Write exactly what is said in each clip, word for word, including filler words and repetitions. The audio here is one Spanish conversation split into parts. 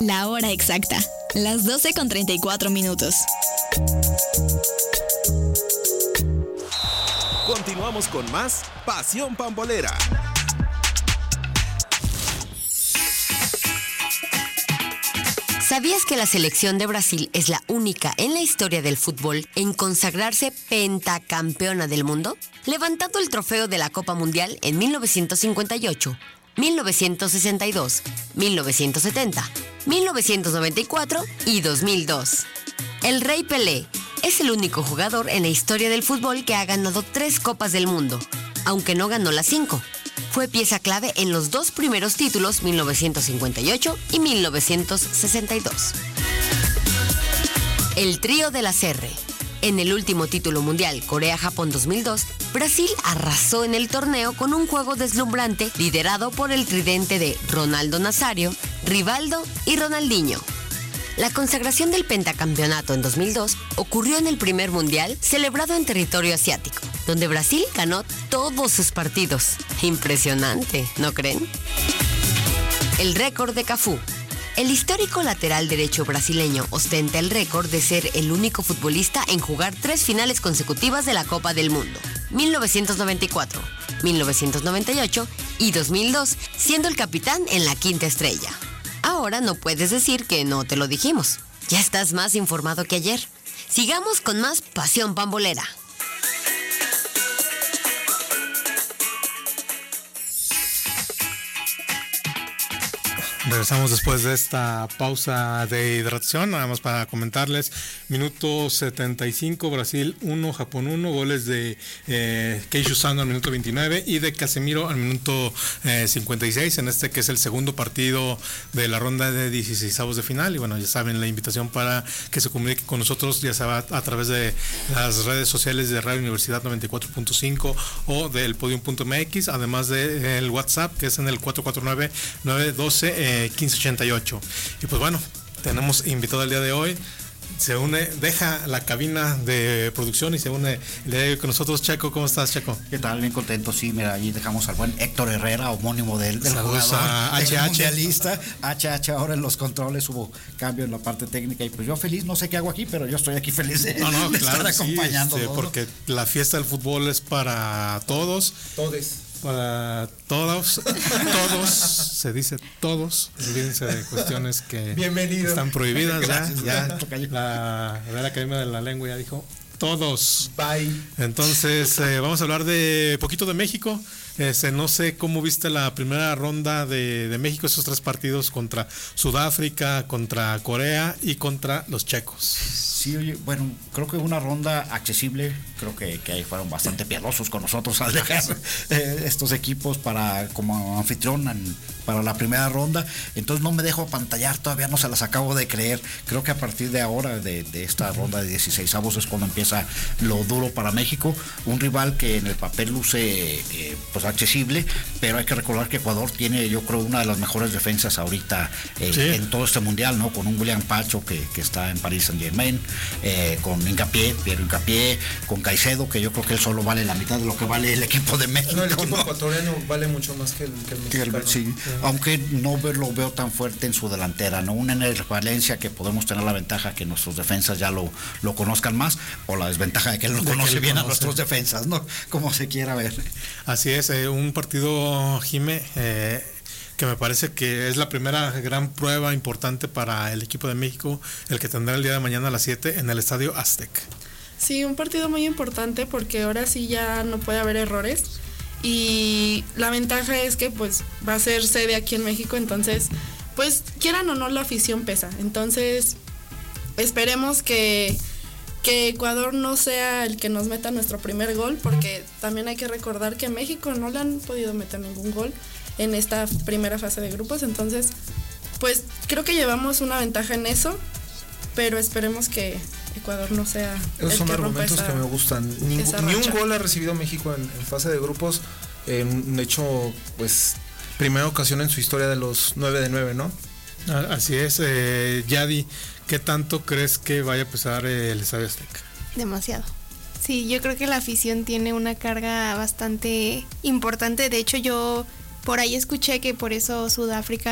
La hora exacta, las doce con treinta y cuatro minutos. Continuamos con más Pasión Pambolera. ¿Sabías que la selección de Brasil es la única en la historia del fútbol en consagrarse pentacampeona del mundo? Levantando el trofeo de la Copa Mundial en mil novecientos cincuenta y ocho, mil novecientos sesenta y dos, mil novecientos setenta, mil novecientos noventa y cuatro y dos mil dos. El Rey Pelé es el único jugador en la historia del fútbol que ha ganado tres Copas del Mundo, aunque no ganó las cinco. Fue pieza clave en los dos primeros títulos, mil novecientos cincuenta y ocho y mil novecientos sesenta y dos. El trío de la C R. En el último título mundial, Corea-Japón dos mil dos, Brasil arrasó en el torneo con un juego deslumbrante liderado por el tridente de Ronaldo Nazario, Rivaldo y Ronaldinho. La consagración del pentacampeonato en dos mil dos ocurrió en el primer mundial celebrado en territorio asiático, donde Brasil ganó todos sus partidos. Impresionante, ¿no creen? El récord de Cafú. El histórico lateral derecho brasileño ostenta el récord de ser el único futbolista en jugar tres finales consecutivas de la Copa del Mundo, mil novecientos noventa y cuatro, mil novecientos noventa y ocho y dos mil dos, siendo el capitán en la quinta estrella. Ahora no puedes decir que no te lo dijimos. Ya estás más informado que ayer. Sigamos con más Pasión Pambolera. Regresamos después de esta pausa de hidratación, nada más para comentarles. Minuto setenta y cinco, Brasil uno, Japón uno, goles de eh, Keishu Sano al minuto veintinueve y de Casemiro al minuto eh, cincuenta y seis, en este que es el segundo partido de la ronda de dieciseisavos de final. Y bueno, ya saben, la invitación para que se comunique con nosotros, ya sea a, a través de las redes sociales de Radio Universidad noventa y cuatro punto cinco o del podium punto m x, además del WhatsApp, que es en el cuatro cuatro nueve, nueve uno dos, quince ochenta y ocho. Y pues bueno, tenemos invitado el día de hoy. Se une, deja la cabina de producción y se une el día de hoy con nosotros. Checo, ¿cómo estás, Checo? ¿Qué tal? Bien contento, sí, mira, allí dejamos al buen Héctor Herrera, homónimo del, del Saludos jugador, a H H. mundialista, H H ahora en los controles, hubo cambio en la parte técnica y pues yo feliz, no sé qué hago aquí, pero yo estoy aquí feliz de, no, no, de claro, estar acompañando. Sí, este, porque la fiesta del fútbol es para todos. Todes. Para todos, todos, se dice todos, olvídense de cuestiones que Bienvenido. Están prohibidas. Gracias, ya, ya la Real Academia de la Lengua ya dijo todos. Bye. Entonces eh, vamos a hablar de poquito de México. Este, no sé cómo viste la primera ronda de, de México, esos tres partidos contra Sudáfrica, contra Corea y contra los checos. Sí, oye, bueno, creo que una ronda accesible, creo que, que ahí fueron bastante piadosos con nosotros al dejar eh, estos equipos para como anfitrión en, para la primera ronda, entonces no me dejo apantallar, todavía no se las acabo de creer. Creo que a partir de ahora, de, de esta ronda de dieciseisavos es cuando empieza lo duro para México, un rival que en el papel luce eh, pues accesible, pero hay que recordar que Ecuador tiene, yo creo, una de las mejores defensas ahorita eh, sí. en todo este mundial, ¿no? Con un William Pacho que, que está en París Saint Germain, eh, con Hincapié, Piero Hincapié, con Caicedo, que yo creo que él solo vale la mitad de lo que vale el equipo de México. No, el equipo ¿no? ecuatoriano vale mucho más que el, que el mexicano. El, sí. Sí. Aunque no lo veo tan fuerte en su delantera, ¿no? Un Ener Valencia que podemos tener la ventaja que nuestros defensas ya lo, lo conozcan más, o la desventaja de que él no de conoce bien conoce. a nuestros defensas, ¿no? Como se quiera ver. Así es, eh, un partido, Jime, eh, que me parece que es la primera gran prueba importante para el equipo de México, el que tendrá el día de mañana a las siete en el Estadio Aztec. Sí, un partido muy importante porque ahora sí ya no puede haber errores y la ventaja es que pues va a ser sede aquí en México, entonces pues quieran o no la afición pesa, entonces esperemos que que Ecuador no sea el que nos meta nuestro primer gol, porque también hay que recordar que México no le han podido meter ningún gol en esta primera fase de grupos, entonces pues creo que llevamos una ventaja en eso, pero esperemos que Ecuador no sea Esos el son que argumentos esa, que me gustan. Ningú, ni un gol ha recibido México en, en fase de grupos, en, de hecho, pues primera ocasión en su historia de los nueve de nueve, ¿no? Así es, eh, Yadi, ¿qué tanto crees que vaya a pesar el Estadio Azteca? Demasiado. Sí, yo creo que la afición tiene una carga bastante importante. De hecho, yo por ahí escuché que por eso Sudáfrica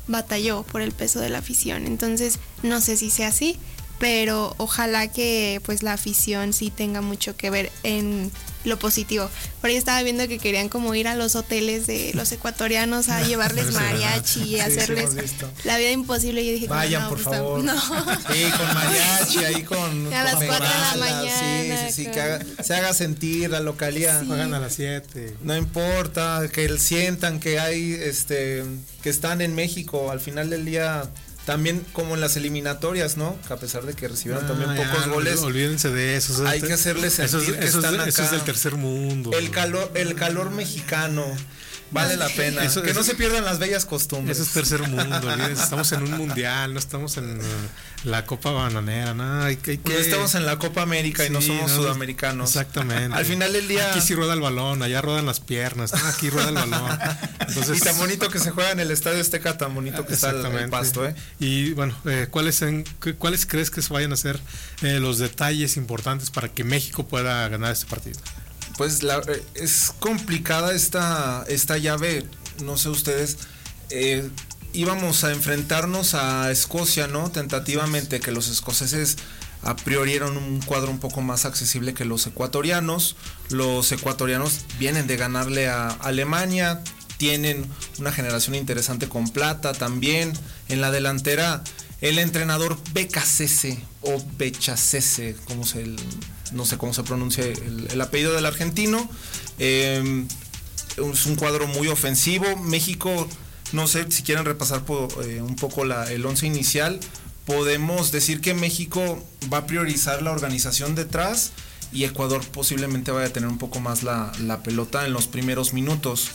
batalló por el peso de la afición. Entonces, no sé si sea así, pero ojalá que pues la afición sí tenga mucho que ver en lo positivo. Por ahí estaba viendo que querían como ir a los hoteles de los ecuatorianos a llevarles mariachi y hacerles sí, la vida imposible. Y yo dije, vayan, no, por pues, favor. No. Sí, con mariachi, ahí con. A las con cuatro de la bengalas, mañana, Sí, sí, sí, con- que haga- se haga sentir la localidad. Sí. Juegan a las siete. No importa, que sientan que hay, este, que están en México. Al final del día, también como en las eliminatorias, ¿no? Que a pesar de que recibieron Ah, también ya, pocos no, goles, olvídense de eso. Eso es hay de- que hacerles eso sentir es, que eso es están de- eso acá. es del tercer mundo. el calor, el calor mexicano vale la pena. Eso- que eso- no se pierdan las bellas costumbres. Eso es tercer mundo, olvídense. Estamos en un mundial, no estamos en uh, la Copa Bananera, no, hay, que- hay que... Pues estamos en la Copa América y no Sí, somos no, sudamericanos. Exactamente. Al final del día. Aquí sí rueda el balón, allá ruedan las piernas, no, aquí rueda el balón. Entonces, Y tan bonito que se juega en el Estadio Azteca, tan bonito que está el, el pasto, ¿eh? Y bueno, eh, ¿cuáles, en- cu- ¿cuáles crees que se vayan a ser eh, los detalles importantes para que México pueda ganar este partido? Pues la, eh, es complicada esta, esta llave, no sé ustedes, eh, íbamos a enfrentarnos a Escocia, ¿no? Tentativamente, que los escoceses a priori eran un cuadro un poco más accesible que los ecuatorianos. Los ecuatorianos vienen de ganarle a Alemania, tienen una generación interesante con Plata también. En la delantera, el entrenador Becasese o Bechasese, como se el, no sé cómo se pronuncia el, el apellido del argentino. Eh, es un cuadro muy ofensivo. México, no sé si quieren repasar por, eh, un poco la, el once inicial. Podemos decir que México va a priorizar la organización detrás y Ecuador posiblemente vaya a tener un poco más la, la pelota en los primeros minutos.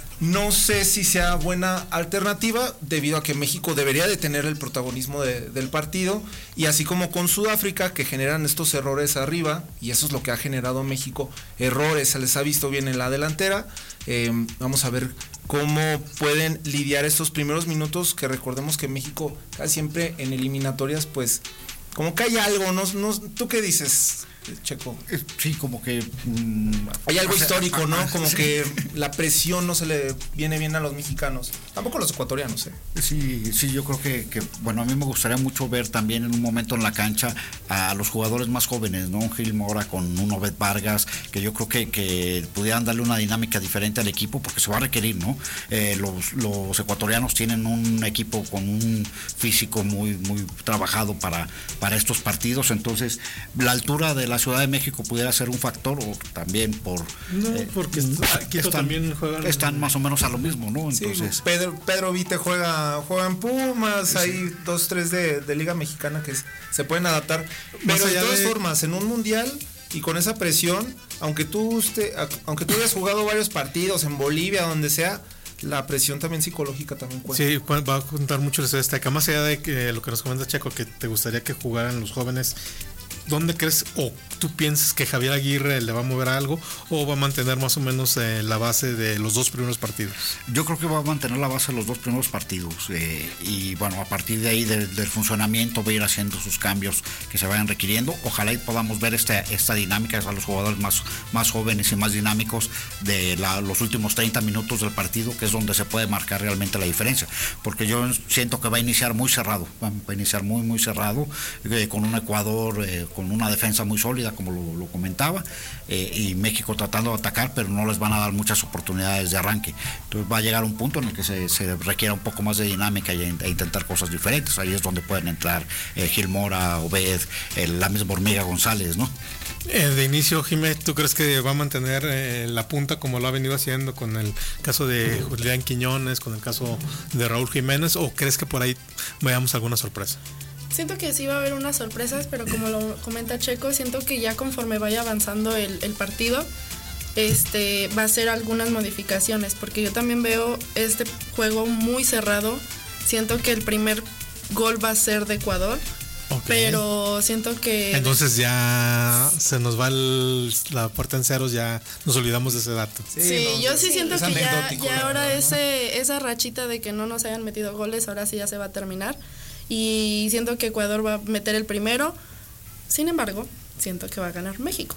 No sé si sea buena alternativa debido a que México debería de tener el protagonismo de, del partido, y así como con Sudáfrica, que generan estos errores arriba, y eso es lo que ha generado México, errores, se les ha visto bien en la delantera. Eh, vamos a ver cómo pueden lidiar estos primeros minutos, que recordemos que México casi siempre en eliminatorias pues como que hay algo, ¿no? no ¿tú qué dices, Checo? Sí, como que mm, Hay algo o sea, histórico, ¿no? Como sí. que la presión no se le viene bien a los mexicanos. Tampoco a los ecuatorianos, ¿eh? Sí, sí, yo creo que, que, bueno, a mí me gustaría mucho ver también en un momento en la cancha a los jugadores más jóvenes, ¿no? Un Gil Mora con un Obed Vargas, que yo creo que, que pudieran darle una dinámica diferente al equipo, porque se va a requerir, ¿no? Eh, los, los ecuatorianos tienen un equipo con un físico muy, muy trabajado para, para estos partidos, entonces la altura de la Ciudad de México pudiera ser un factor, o también por... No, eh, porque aquí están, también juegan... están más o menos a lo mismo, ¿no? Entonces... Sí, Pedro, Pedro Vite juega, juega en Pumas, hay dos, tres de, de Liga Mexicana que se pueden adaptar. Más Pero de allá todas de- formas, en un mundial y con esa presión, aunque tú, usted, aunque tú hayas jugado varios partidos en Bolivia, donde sea, la presión también psicológica también cuenta. Sí, cu- va a contar mucho el destaca. Más allá de que lo que nos comenta Checo, que te gustaría que jugaran los jóvenes, ¿dónde crees o tú piensas que Javier Aguirre le va a mover algo o va a mantener más o menos eh, la base de los dos primeros partidos? Yo creo que va a mantener la base de los dos primeros partidos eh, y bueno, a partir de ahí del, del funcionamiento va a ir haciendo sus cambios que se vayan requiriendo. Ojalá y podamos ver esta, esta dinámica a los jugadores más, más jóvenes y más dinámicos de la, los últimos treinta minutos del partido, que es donde se puede marcar realmente la diferencia, porque yo siento que va a iniciar muy cerrado, va a iniciar muy muy cerrado, eh, con un Ecuador eh, con una defensa muy sólida, como lo, lo comentaba, eh, y México tratando de atacar, pero no les van a dar muchas oportunidades de arranque. Entonces va a llegar un punto en el que se, se requiera un poco más de dinámica y, e intentar cosas diferentes. Ahí es donde pueden entrar eh, Gil Mora, Obed, eh, la misma Hormiga González, ¿no? Eh, de inicio, Jiménez, ¿tú crees que va a mantener eh, la punta como lo ha venido haciendo con el caso de Julián Quiñones, con el caso de Raúl Jiménez, o crees que por ahí veamos alguna sorpresa? Siento que sí va a haber unas sorpresas, pero como lo comenta Checo, siento que ya conforme vaya avanzando el, el partido, este va a ser algunas modificaciones, porque yo también veo este juego muy cerrado. Siento que el primer gol va a ser de Ecuador, okay, pero siento que... Entonces ya se nos va el, la puerta en ceros, ya nos olvidamos de ese dato. Sí, sí no, yo sí, sí siento que ya, ya ahora ¿no? ese, esa rachita de que no nos hayan metido goles, ahora sí ya se va a terminar. Y siento que Ecuador va a meter el primero. Sin embargo, siento que va a ganar México.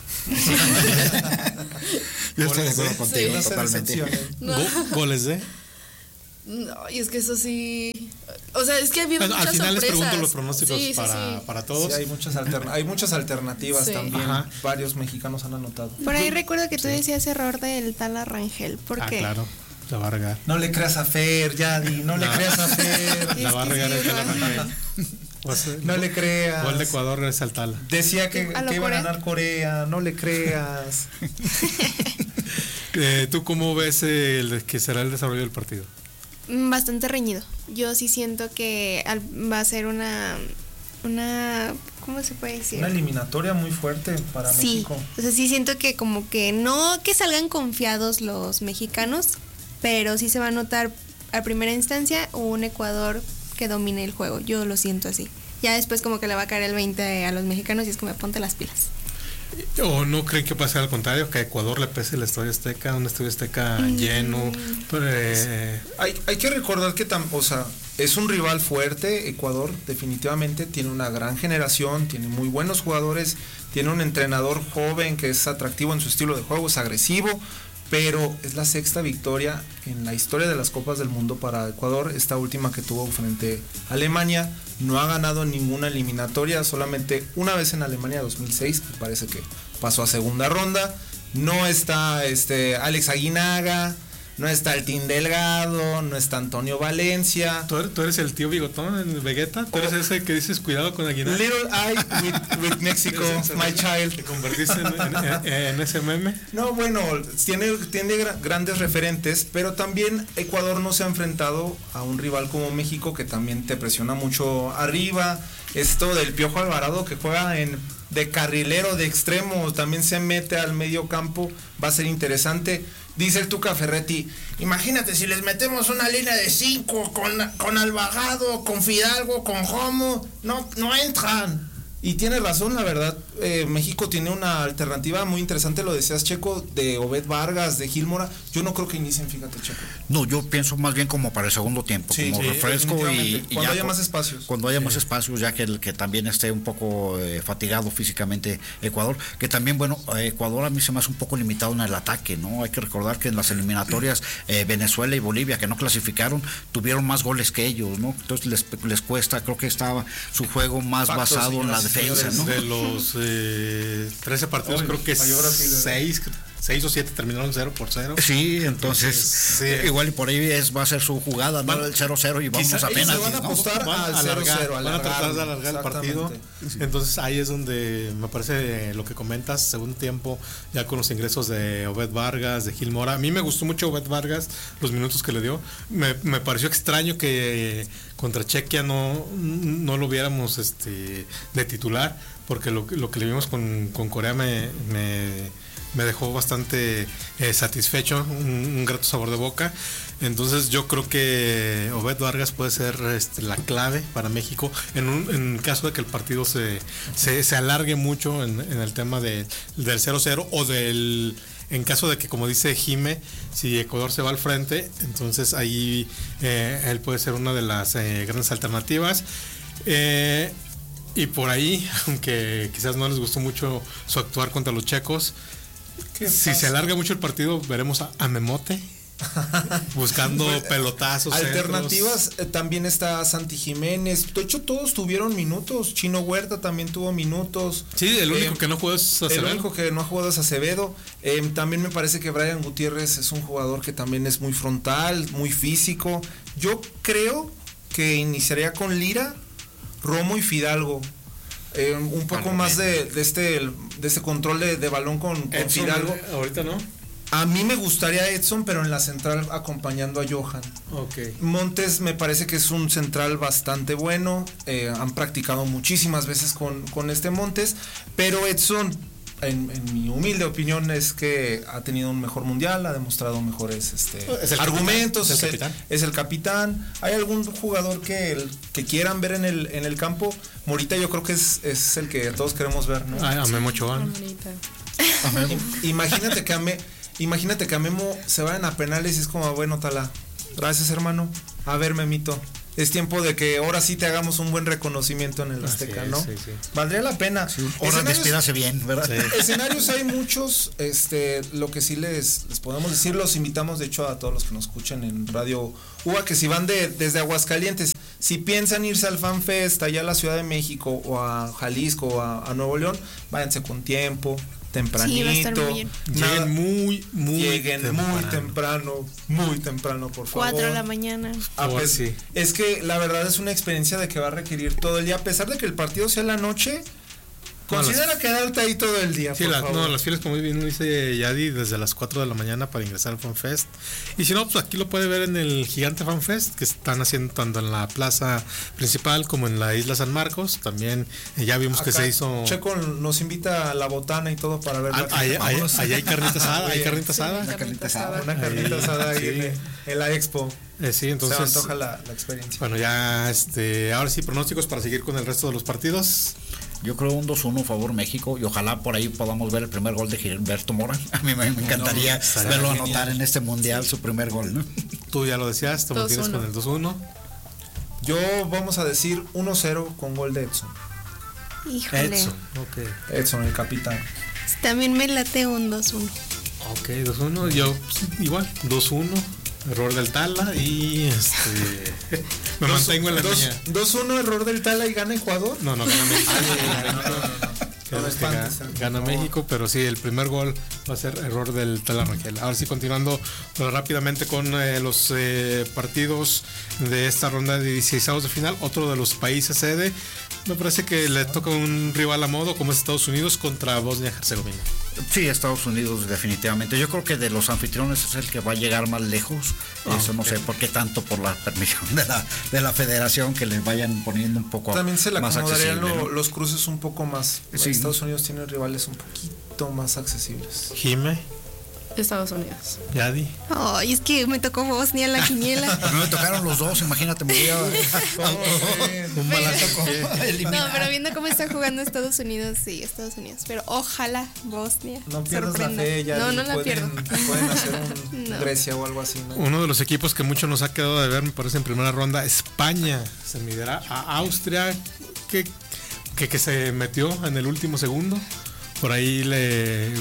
Yo estoy de acuerdo contigo, sí, totalmente. no. ¿Goles de? No, y es que eso sí. O sea, es que ha habido Bueno, al muchas final les sorpresas. pregunto los pronósticos Sí, sí, para, sí. para todos. Sí, hay muchas, alterna- hay muchas alternativas Sí. también. Ajá. Varios mexicanos han anotado. Por ahí recuerdo que tú decías error del tal Arrangel. ¿Por Ah, qué? claro, la va a regar. No le creas a Fer, Yadi, no le No. creas a Fer. La va a Es que regar sí, el Tala ¿no? Rangel. Pues, eh, No le creas. Gol de Ecuador regresa al Tala. Decía que, ¿A lo que iba a Corea? ganar Corea, no le creas. Eh, ¿Tú cómo ves el que será el desarrollo del partido? Mm, Bastante reñido. Yo sí siento que al- va a ser una, una, ¿cómo se puede decir? Una eliminatoria muy fuerte para Sí, México. o sea, sí siento que como que no que salgan confiados los mexicanos, pero sí se va a notar a primera instancia un Ecuador que domine el juego. Yo lo siento así. Ya después como que le va a caer el veinte a los mexicanos y es como ponte las pilas. ¿O no creen que pase al contrario, que a Ecuador le pese el Estadio Azteca, un Estadio Azteca lleno? Pero, eh, Hay, hay que recordar que tam- o sea, es un rival fuerte. Ecuador definitivamente tiene una gran generación, tiene muy buenos jugadores, tiene un entrenador joven que es atractivo en su estilo de juego, es agresivo, pero es la sexta victoria en la historia de las Copas del Mundo para Ecuador. Esta última que tuvo frente a Alemania, no ha ganado ninguna eliminatoria, solamente una vez en Alemania dos mil seis, me parece que pasó a segunda ronda. No está este Alex Aguinaga, no está el Team Delgado, no está Antonio Valencia. ¿tú, eres, tú eres el tío bigotón en Vegeta? ¿Tú eres Oh. ese que dices cuidado con Aguilar? Little I with, with Mexico, my ¿Te child. convertiste en, en- en- en ese meme? No, bueno, tiene, tiene gra- grandes referentes, pero también Ecuador no se ha enfrentado a un rival como México, que también te presiona mucho arriba. Esto del Piojo Alvarado, que juega en de carrilero, de extremo, también se mete al medio campo, va a ser interesante. Dice el Tuca Ferretti, imagínate si les metemos una línea de cinco con, con Alvarado, con Fidalgo, con Romo, no, no entran. Y tiene razón, la verdad, eh, México tiene una alternativa muy interesante, lo decías, Checo, de Obed Vargas, de Gil Mora. Yo no creo que inicien, fíjate, Checo. No, yo pienso más bien como para el segundo tiempo, Sí, como sí, refresco y, definitivamente. y Cuando ya haya cu- más espacios. Cuando haya más espacios, ya que el que también esté un poco eh, fatigado físicamente Ecuador, que también, bueno, eh, Ecuador a mí se me hace un poco limitado en el ataque, ¿no? Hay que recordar que en las eliminatorias eh, Venezuela y Bolivia, que no clasificaron, tuvieron más goles que ellos, ¿no? Entonces les, les cuesta, creo que estaba su juego más Pactos, basado en la señoras y defensa, señores, ¿no? De los eh, trece partidos, Uy, creo que falló Brasil, ¿verdad? seis, seis o siete terminaron cero por cero. Sí, entonces, Sí. eh, igual y por ahí es, va a ser su jugada, ¿no? Van- El cero cero y vamos quizá a ellos penaltis, se van a ¿no? apostar Van al a cero alargar, cero, van a tratar de alargar el partido. exactamente. Entonces ahí es donde me parece lo que comentas, segundo tiempo, ya con los ingresos de Obed Vargas, de Gil Mora. A mí me gustó mucho Obed Vargas, los minutos que le dio. Me, me pareció extraño que contra Chequia no, no lo viéramos este, de titular, porque lo, lo que le vimos con, con Corea me, me, me dejó bastante eh, satisfecho, un, un grato sabor de boca. Entonces yo creo que Obed Vargas puede ser este, la clave para México en, un, en caso de que el partido se, se, se alargue mucho en, en el tema de, del cero cero o del... En caso de que, como dice Jime, si Ecuador se va al frente, entonces ahí eh, él puede ser una de las eh, grandes alternativas. Eh, y por ahí, aunque quizás no les gustó mucho su actuar contra los checos, ¿Qué si pasa? se alarga mucho el partido, veremos a, a Memote buscando pelotazos. Alternativas, centros. eh, también está Santi Jiménez. De hecho, todos tuvieron minutos. Chino Huerta también tuvo minutos. Sí, el único Eh, que no jugó es El Acevedo. único que no ha jugado es Acevedo. Eh, también me parece que Brian Gutiérrez es un jugador que también es muy frontal, muy físico. Yo creo que iniciaría con Lira, Romo y Fidalgo. Eh, un poco Bueno, más bien. de, de este de este control de, de balón con, con Edson, Fidalgo. ahorita no. A mí me gustaría Edson, pero en la central acompañando a Johan. Ok. Montes me parece que es un central bastante bueno. Eh, han practicado muchísimas veces con, con este Montes, pero Edson, en, en mi humilde opinión, es que ha tenido un mejor mundial, ha demostrado mejores este, Es el argumentos, capitán, es el es, el, capitán. es el capitán. ¿Hay algún jugador que, el, que quieran ver en el, en el campo? Morita yo creo que es, es el que todos queremos ver, ¿no? Ah, a Memo Ochoa. Ahorita. Imagínate que a Me- imagínate que a Memo se vayan a penales y es como, bueno, Tala, gracias hermano, a ver Memito, es tiempo de que ahora sí te hagamos un buen reconocimiento en el Azteca, es, ¿no? sí, sí. Valdría la pena. Sí, ahora despídase bien, ¿verdad? Sí. Escenarios hay muchos, este, lo que sí les, les podemos decir, los invitamos de hecho a todos los que nos escuchan en Radio U A, que si van de, desde Aguascalientes, si piensan irse al FanFest allá a la Ciudad de México o a Jalisco o a, a Nuevo León, váyanse con tiempo, tempranito. Sí, va a estar muy bien. Nada, Lleguen muy, muy lleguen temprano. muy temprano, muy temprano, por favor. Cuatro de la mañana. A Por pe- sí. Es que la verdad es una experiencia de que va a requerir todo el día, a pesar de que el partido sea en la noche. No, Considera las- quedarte ahí todo el día, Sí, por las, favor. no, las filas, como bien dice Yadi, desde las cuatro de la mañana para ingresar al FanFest. Y si no, pues aquí lo puede ver en el Gigante FanFest, que están haciendo tanto en la plaza principal como en la Isla San Marcos. También eh, ya vimos que Acá se hizo... Checo nos invita a la botana y todo para ver. Ah, la- ahí, ahí- Vámonos. ahí hay carnita asada, hay Oye, carnita asada. Una carnita asada. Una carnita Ahí, asada ahí sí. en, en la expo. Eh, sí, Se entonces... me antoja la, la experiencia. Bueno, ya, este, ahora sí, pronósticos para seguir con el resto de los partidos. Yo creo un dos uno favor México y ojalá por ahí podamos ver el primer gol de Gilberto Mora. A mí me, me encantaría estaría verlo genial. anotar en este mundial su primer gol, ¿no? Tú ya lo decías, te mantienes dos uno. con el dos uno. Yo vamos a decir uno cero con gol de Edson. Híjole. Edson, ok. Edson, el capitán. También me late un dos uno. Ok, dos uno. Yo pues, igual, dos uno. Error del Tala y este. Me mantengo en la dos, línea. dos uno, error del Tala y gana Ecuador. No, no, gana México. no, no, no, no. Creo No que ga- espantes, por gana favor. México, pero sí, el primer gol va a ser error del Tala Rangel. Ahora sí, continuando pues, rápidamente con eh, los eh, partidos de esta ronda de dieciseisavos de final. Otro de los países sede, me parece que le toca un rival a modo como es Estados Unidos contra Bosnia-Herzegovina. Sí, Estados Unidos definitivamente. Yo creo que de los anfitriones es el que va a llegar más lejos. Ah, Eso no ok. sé por qué tanto por la permisión de la, de la federación que les vayan poniendo un poco También se le más acomodarían accesible, lo- ¿no? los cruces un poco más. Sí. Estados Unidos tiene rivales un poquito más accesibles. Jime, Estados Unidos. Yadi. Ay, es que me tocó Bosnia en la quiniela. No me tocaron los dos, imagínate, me voy a Un balazo con No, pero viendo cómo está jugando Estados Unidos, sí, Estados Unidos. Pero ojalá Bosnia. No pierdas sorprenda. la fe, ya No, no la pueden, pierdo. pueden hacer un No. Grecia o algo así, ¿no? Uno de los equipos que mucho nos ha quedado de ver, me parece, en primera ronda, España. Se midirá a Austria, que, que, que se metió en el último segundo. Por ahí le